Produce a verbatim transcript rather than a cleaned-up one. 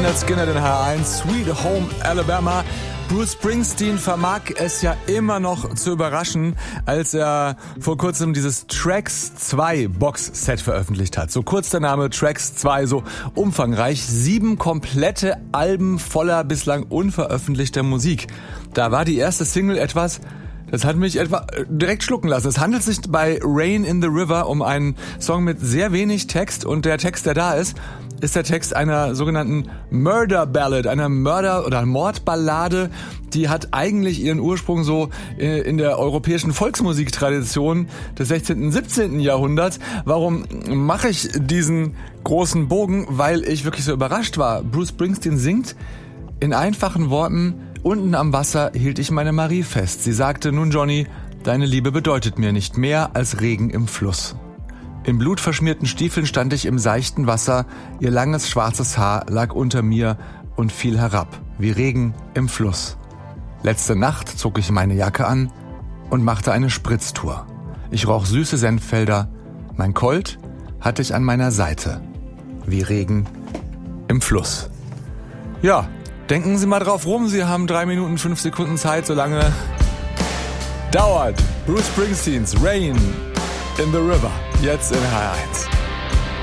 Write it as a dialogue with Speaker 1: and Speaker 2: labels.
Speaker 1: Lynyrd Skynyrd in H eins, Sweet Home Alabama. Bruce Springsteen vermag es ja immer noch zu überraschen, als er vor kurzem dieses Tracks zwei Box-Set veröffentlicht hat. So kurz der Name, Tracks zwei, so umfangreich. Sieben komplette Alben voller bislang unveröffentlichter Musik. Da war die erste Single etwas... Das hat mich etwa direkt schlucken lassen. Es handelt sich bei Rain in the River um einen Song mit sehr wenig Text und der Text, der da ist, ist der Text einer sogenannten Murder Ballad, einer Mörder- oder Mordballade. Die hat eigentlich ihren Ursprung so in der europäischen Volksmusiktradition des sechzehnten, siebzehnten Jahrhunderts. Warum mache ich diesen großen Bogen? Weil ich wirklich so überrascht war. Bruce Springsteen singt in einfachen Worten: Unten am Wasser hielt ich meine Marie fest. Sie sagte, nun Johnny, deine Liebe bedeutet mir nicht mehr als Regen im Fluss. In blutverschmierten Stiefeln stand ich im seichten Wasser, ihr langes schwarzes Haar lag unter mir und fiel herab, wie Regen im Fluss. Letzte Nacht zog ich meine Jacke an und machte eine Spritztour. Ich roch süße Senffelder, mein Colt hatte ich an meiner Seite, wie Regen im Fluss. Ja, denken Sie mal drauf rum, Sie haben drei Minuten, fünf Sekunden Zeit, solange dauert Bruce Springsteens Rain in the River, jetzt in H eins.